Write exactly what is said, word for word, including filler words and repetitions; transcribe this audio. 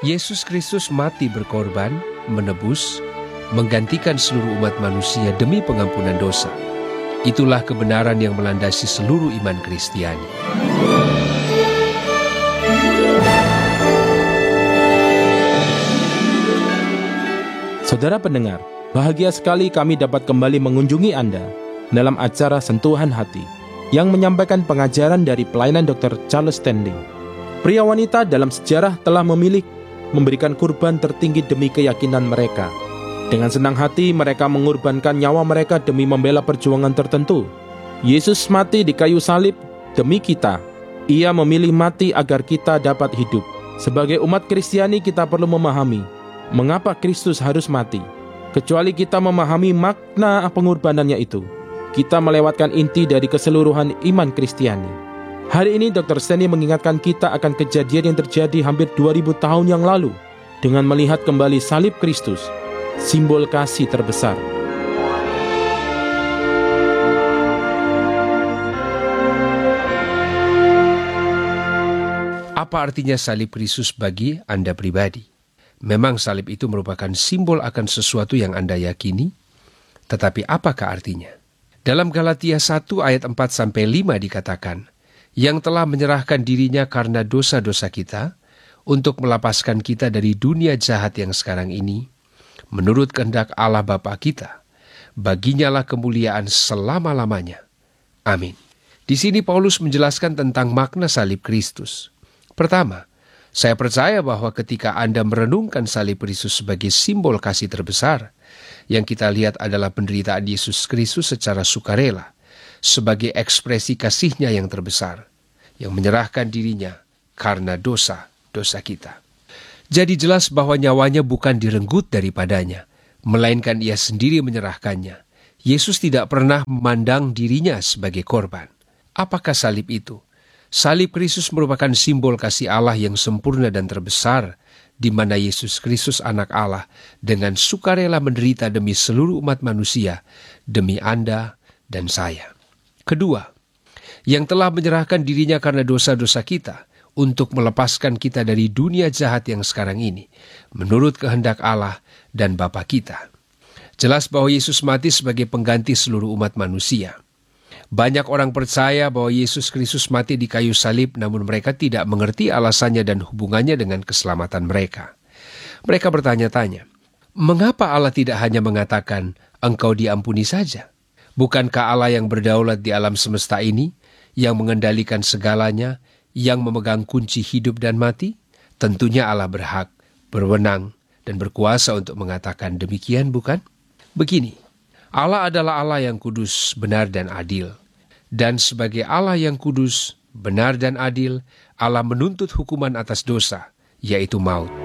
Yesus Kristus mati berkorban, menebus, menggantikan seluruh umat manusia demi pengampunan dosa. Itulah kebenaran yang melandasi seluruh iman Kristiani. Saudara pendengar, bahagia sekali kami dapat kembali mengunjungi Anda dalam acara Sentuhan Hati yang menyampaikan pengajaran dari pelayanan dokter Charles Stanley. Pria wanita dalam sejarah telah memilih memberikan kurban tertinggi demi keyakinan mereka. Dengan senang hati mereka mengorbankan nyawa mereka demi membela perjuangan tertentu. Yesus mati di kayu salib demi kita. Ia memilih mati agar kita dapat hidup. Sebagai umat Kristiani kita perlu memahami mengapa Kristus harus mati. Kecuali kita memahami makna pengorbanannya itu, kita melewatkan inti dari keseluruhan iman Kristiani. Hari ini dokter Stanley mengingatkan kita akan kejadian yang terjadi hampir dua ribu tahun yang lalu dengan melihat kembali salib Kristus, simbol kasih terbesar. Apa artinya salib Kristus bagi Anda pribadi? Memang salib itu merupakan simbol akan sesuatu yang Anda yakini, tetapi apakah artinya? Dalam Galatia satu ayat empat sampai lima dikatakan, yang telah menyerahkan dirinya karena dosa-dosa kita, untuk melepaskan kita dari dunia jahat yang sekarang ini, menurut kehendak Allah Bapa kita, baginyalah kemuliaan selama-lamanya. Amin. Di sini Paulus menjelaskan tentang makna salib Kristus. Pertama, saya percaya bahwa ketika Anda merenungkan salib Kristus sebagai simbol kasih terbesar, yang kita lihat adalah penderitaan Yesus Kristus secara sukarela, sebagai ekspresi kasihnya yang terbesar, yang menyerahkan dirinya karena dosa-dosa kita. Jadi jelas bahwa nyawanya bukan direnggut daripadanya, melainkan ia sendiri menyerahkannya. Yesus tidak pernah memandang dirinya sebagai korban. Apakah salib itu? Salib Kristus merupakan simbol kasih Allah yang sempurna dan terbesar, di mana Yesus Kristus anak Allah dengan sukarela menderita demi seluruh umat manusia, demi Anda dan saya. Kedua, yang telah menyerahkan dirinya karena dosa-dosa kita, untuk melepaskan kita dari dunia jahat yang sekarang ini, menurut kehendak Allah dan Bapa kita. Jelas bahwa Yesus mati sebagai pengganti seluruh umat manusia. Banyak orang percaya bahwa Yesus Kristus mati di kayu salib, namun mereka tidak mengerti alasannya dan hubungannya dengan keselamatan mereka. Mereka bertanya-tanya, mengapa Allah tidak hanya mengatakan, engkau diampuni saja? Bukankah Allah yang berdaulat di alam semesta ini, yang mengendalikan segalanya, yang memegang kunci hidup dan mati? Tentunya Allah berhak, berwenang, dan berkuasa untuk mengatakan demikian, bukan? Begini, Allah adalah Allah yang kudus, benar dan adil. Dan sebagai Allah yang kudus, benar dan adil, Allah menuntut hukuman atas dosa, yaitu maut.